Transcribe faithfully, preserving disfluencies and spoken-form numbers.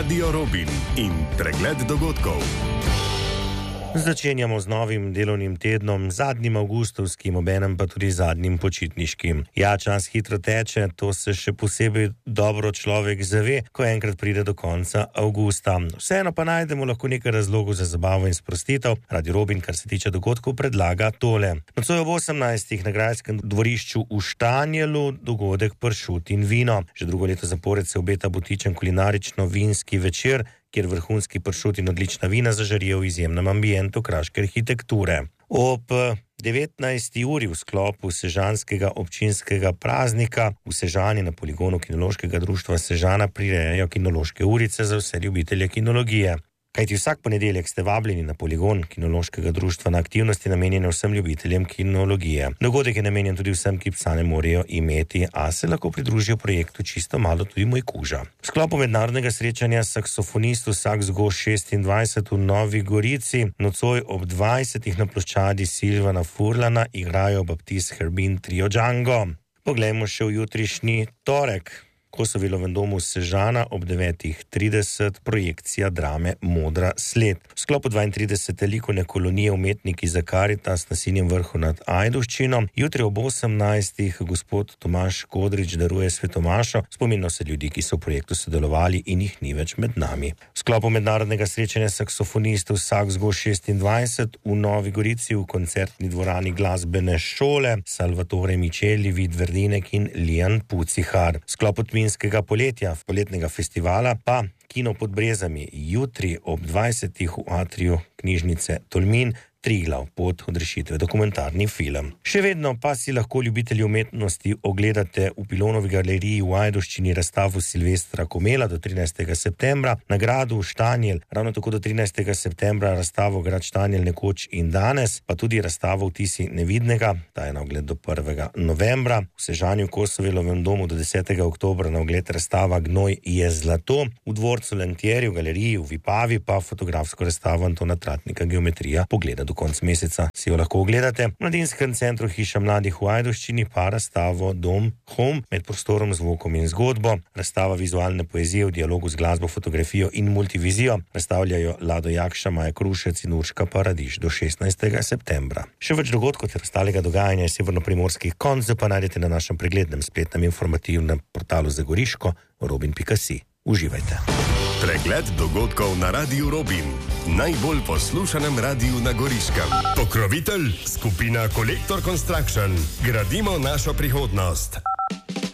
Radio Robin in pregled dogodkov. Začenjamo z novim delovnim tednom, zadnjim avgustovskim, obenem pa tudi zadnjim počitniškim. Ja, čas hitro teče, to se še posebej dobro človek zave, ko enkrat pride do konca avgusta. Vseeno pa najdemo lahko nekaj razlogov za zabavo in sprostitev. Radio Robin, kar se tiče dogodkov, predlaga tole. Nocoj ob osemnajstih na grajskem dvorišču v Štanjelu dogodek Pršut in vino. Že drugo leto zapored se obeta butičen kulinarično-vinski večer, kjer vrhunski pršut in odlična vina zažarijo v izjemnem ambientu kraške arhitekture. Ob devetnajsti uri v sklopu sežanskega občinskega praznika v Sežani na poligonu Kinološkega društva Sežana prirejajo kinološke urice za vse ljubitelje kinologije. Kajti vsak ponedeljek ste vabljeni na poligon Kinološkega društva na aktivnosti namenjene vsem ljubiteljem kinologije. Dogodek je namenjen tudi vsem, ki psa ne morejo imeti, a se lahko pridružijo projektu čisto malo tudi moj kuža. V sklopu mednarodnega srečanja saksofonistov Saxgo šestindvajset v Novi Gorici nocoj ob dvajsetih na ploščadi Silvana Furlana igrajo Baptist Herbin Trio Django. Poglejmo še v jutrišnji torek. Kosovilovem domu Sežana ob devetih trideset projekcija drame Modra sled. V sklopu dvaintridesete likovne kolonije Umetniki za Karitas na Sinjem vrhu nad Ajdovščino. Jutri ob osemnajstih gospod Tomaž Kodrič daruje svetomašo, spominjajo se ljudi, ki so v projektu sodelovali in jih ni več med nami. V sklopu mednarodnega srečanja saksofonistov Saxgo šestindvajset v Novi Gorici v koncertni dvorani glasbene šole Salvatore Micheli, Vid Verdinek in Lijan Pucihar. V sklopu Tminskega poletja, poletnega festivala pa Kino pod brezami jutri ob dvajsetih v atriju knjižnice Tolmin Triglav, pot odrešitve, dokumentarni film. Še vedno pa si lahko ljubitelji umetnosti ogledate v Pilonovi galeriji v Ajdovščini razstavo Silvestra Komela do trinajstega septembra, na gradu Štanjel, ravno tako do trinajstega septembra razstavo Grad Štanjel nekoč in danes, pa tudi razstavo Vtisi nevidnega, ta je na ogled do prvega novembra, v Sežanju v Kosovilovem domu do desetega oktobra na ogled razstava Gnoj je zlato, v dvorcu Lentieri v galeriji v Vipavi pa fotografsko razstavo Antona Tratnika Geometrija pogleda do konc meseca si jo lahko ogledate. V Mladinskem centru Hiša mladih v Ajdovščini pa razstavo Dom Home med prostorom, zvokom in zgodbo. Razstava vizualne poezije v dialogu z glasbo, fotografijo in multivizijo razstavljajo Lado Jakša, Maja Krušec in Urška Paradiž do šestnajstega septembra. Še več dogodkov ter ostalega dogajanja iz severnoprimorskih koncev pa najdete na našem preglednem spletnem informativnem portalu za Goriško robin pika si. Uživajte. Pregled dogodkov na Radiu Robin, najbolj poslušanem radiju na Goriškem. Pokrovitelj skupina Kolektor Construction. Gradimo našo prihodnost.